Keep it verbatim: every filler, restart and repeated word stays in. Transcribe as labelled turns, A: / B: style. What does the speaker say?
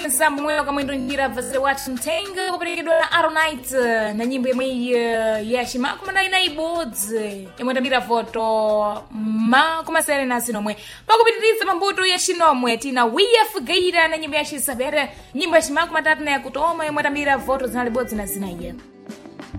A: nsambo mweyo kamwendo njira vazire watu mtenga kuperekedwa na Aronite na nyimbo yemwe uh, ya shimakumi anayi na ibodzi yemwe tambira voto makumi asere na zinomwe pakupitiriza pambuto ya shinomwe tina wiyafu gaira na nyimbo ya shisabere nyimbo ya shimakumi atatu na yakutoma yemwe tambira voto zina libodzi na zina iye